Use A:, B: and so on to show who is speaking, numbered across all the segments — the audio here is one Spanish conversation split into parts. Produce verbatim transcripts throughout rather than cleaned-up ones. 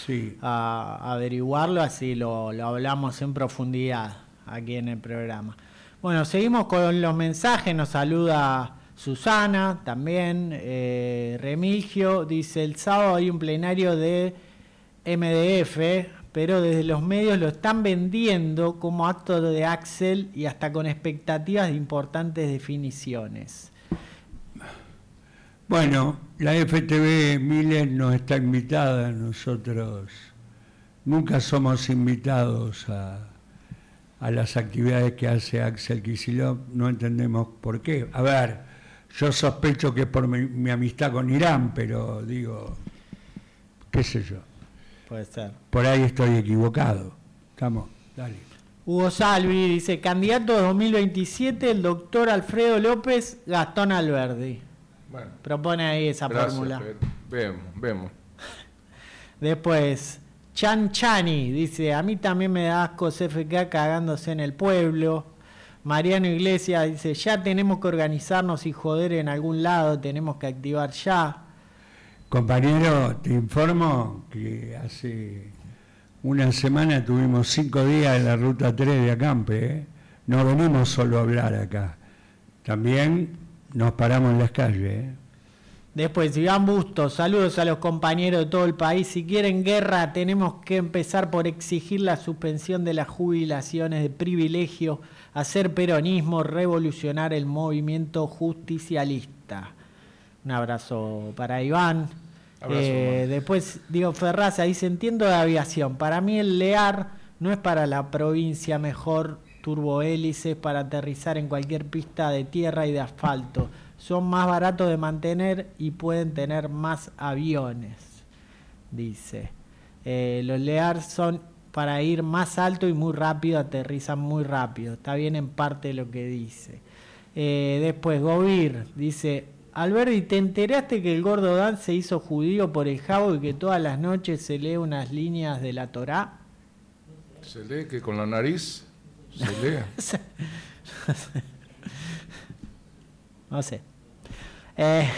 A: sí.
B: a, a averiguarlo, así lo, lo hablamos en profundidad aquí en el programa. Bueno, seguimos con los mensajes, nos saluda Susana también, eh, Remigio, dice el sábado hay un plenario de M D F, pero desde los medios lo están vendiendo como acto de Axel y hasta con expectativas de importantes definiciones.
A: Bueno, la F T V Miller nos está invitada, nosotros nunca somos invitados a, a las actividades que hace Axel Kicillof, no entendemos por qué. A ver, yo sospecho que es por mi, mi amistad con Irán, pero digo, qué sé yo.
B: Puede ser.
A: Por ahí estoy equivocado. Estamos, dale.
B: Hugo Salvi dice, candidato dos mil veintisiete, el doctor Alfredo López, Gastón Alberdi.
C: Bueno,
B: propone ahí esa
C: gracias,
B: fórmula.
C: Pedro. Vemos, vemos.
B: Después, Chan Chani dice, a mí también me da asco C F K cagándose en el pueblo. Mariano Iglesias dice, ya tenemos que organizarnos y joder en algún lado, tenemos que activar ya.
A: Compañero, te informo que hace una semana tuvimos cinco días en la ruta tres de Acampe, ¿eh? No venimos solo a hablar acá, también nos paramos en las calles, ¿eh?
B: Después, Iván Bustos, saludos a los compañeros de todo el país. Si quieren guerra, tenemos que empezar por exigir la suspensión de las jubilaciones de privilegio, hacer peronismo, revolucionar el movimiento justicialista. Un abrazo para Iván.
C: Abrazo,
B: eh, después, Diego Ferraza dice, entiendo de aviación. Para mí el Lear no es para la provincia mejor turbohélices para aterrizar en cualquier pista de tierra y de asfalto. Son más baratos de mantener y pueden tener más aviones, dice. Eh, los Lear son para ir más alto y muy rápido, aterrizan muy rápido. Está bien en parte lo que dice. Eh, después, Govir dice, Alberti, ¿te enteraste que el gordo Dan se hizo judío por el Jabo y que todas las noches se lee unas líneas de la Torá?
C: ¿Se lee que con la nariz se lee?
B: No sé. Eh,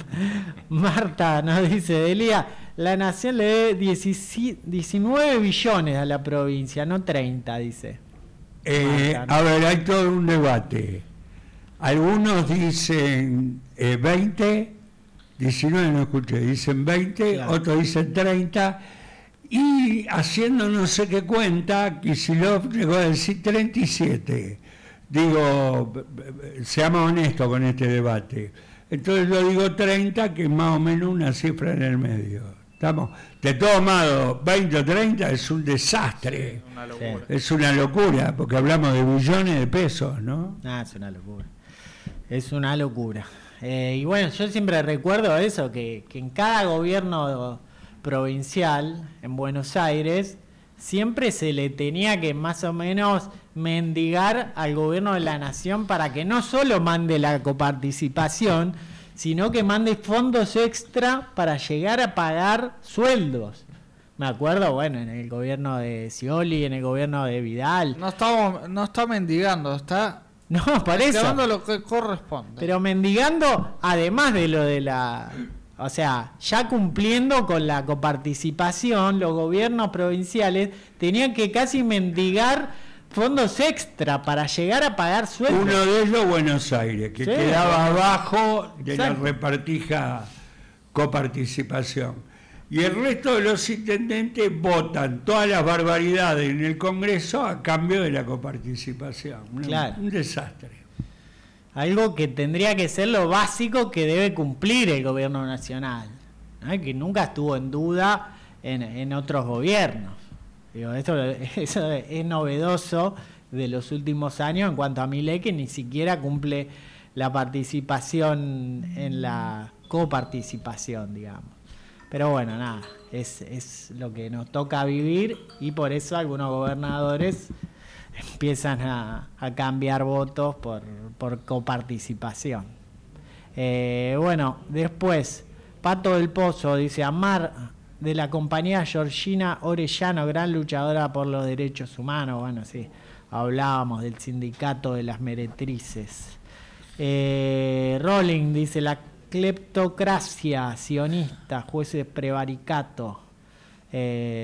B: Marta nos dice, Delía, la nación le dé diecinueve billones a la provincia, no treinta, dice.
A: Eh,
B: Marta, ¿no?
A: A ver, hay todo un debate. Algunos dicen eh, veinte, diecinueve no escuché, dicen veinte,
B: Claro.
A: Otros dicen treinta, y haciendo no sé qué cuenta, Kicillof llegó a decir treinta y siete. Digo, seamos honestos con este debate. Entonces yo digo treinta, que es más o menos una cifra en el medio. ¿Estamos? De todos modos, veinte o treinta es un desastre.
C: Sí, una locura.
A: Es una locura, porque hablamos de billones de pesos, ¿no?
B: Ah, es una locura. Es una locura. Eh, y bueno, yo siempre recuerdo eso, que, que en cada gobierno provincial, en Buenos Aires, siempre se le tenía que más o menos mendigar al gobierno de la nación para que no solo mande la coparticipación, sino que mande fondos extra para llegar a pagar sueldos. Me acuerdo, bueno, en el gobierno de Scioli, en el gobierno de Vidal.
D: No estamos, no está mendigando, está
B: No, por eso.
D: dando lo que corresponde.
B: Pero mendigando, además de lo de la... O sea, ya cumpliendo con la coparticipación, los gobiernos provinciales tenían que casi mendigar fondos extra para llegar a pagar sueldos.
A: Uno de ellos, Buenos Aires, que
B: Sí,
A: quedaba
B: bueno.
A: abajo de
B: Exacto.
A: la repartija coparticipación. Y el resto de los intendentes votan todas las barbaridades en el Congreso a cambio de la coparticipación. Un,
B: Claro.
A: un desastre.
B: Algo que tendría que ser lo básico que debe cumplir el gobierno nacional, ¿no? Que nunca estuvo en duda en, en otros gobiernos. Digo, esto, eso es novedoso de los últimos años en cuanto a Milei, que ni siquiera cumple la participación en la coparticipación, digamos. Pero bueno, nada, es, es lo que nos toca vivir y por eso algunos gobernadores empiezan a, a cambiar votos por, por coparticipación. Eh, bueno, después, Pato del Pozo dice, Amar, de la compañía Georgina Orellano, gran luchadora por los derechos humanos. Bueno, sí, hablábamos del sindicato de las meretrices. Eh, Rowling dice, la cleptocracia sionista, jueces prevaricato. Eh,